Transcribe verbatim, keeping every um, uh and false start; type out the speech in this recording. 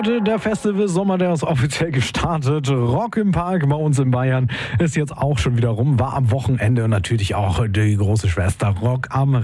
Leute, der Festival Sommer, der ist offiziell gestartet. Rock im Park bei uns in Bayern ist jetzt auch schon wieder rum. War am Wochenende und natürlich auch die große Schwester Rock am